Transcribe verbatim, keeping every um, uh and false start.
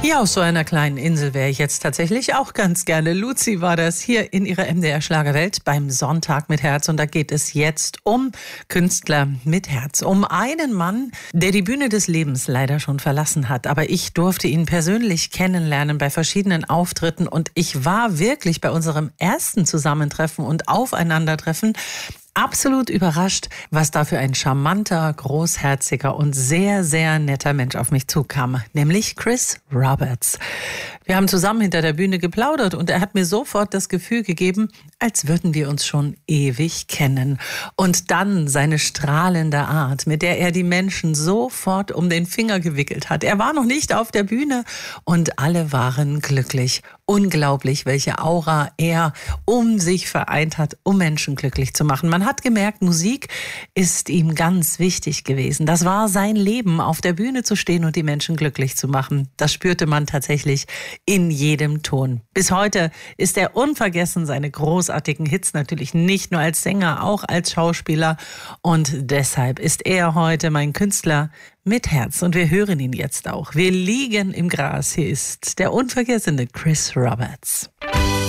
Ja, auf so einer kleinen Insel wäre ich jetzt tatsächlich auch ganz gerne. Luzi war das hier in ihrer M D R-Schlagerwelt beim Sonntag mit Herz. Und da geht es jetzt um Künstler mit Herz. Um einen Mann, der die Bühne des Lebens leider schon verlassen hat. Aber ich durfte ihn persönlich kennenlernen bei verschiedenen Auftritten. Und ich war wirklich bei unserem ersten Zusammentreffen und Aufeinandertreffen absolut überrascht, was da für ein charmanter, großherziger und sehr, sehr netter Mensch auf mich zukam, nämlich Chris Roberts. Wir haben zusammen hinter der Bühne geplaudert und er hat mir sofort das Gefühl gegeben, als würden wir uns schon ewig kennen. Und dann seine strahlende Art, mit der er die Menschen sofort um den Finger gewickelt hat. Er war noch nicht auf der Bühne und alle waren glücklich. Unglaublich, welche Aura er um sich vereint hat, um Menschen glücklich zu machen. Man hat gemerkt, Musik ist ihm ganz wichtig gewesen. Das war sein Leben, auf der Bühne zu stehen und die Menschen glücklich zu machen. Das spürte man tatsächlich in jedem Ton. Bis heute ist er unvergessen, seine großartigen Hits natürlich nicht nur als Sänger, auch als Schauspieler. Und deshalb ist er heute mein Künstler mit Herz. Und wir hören ihn jetzt auch. Wir liegen im Gras. Hier ist der unvergessene Chris Roberts.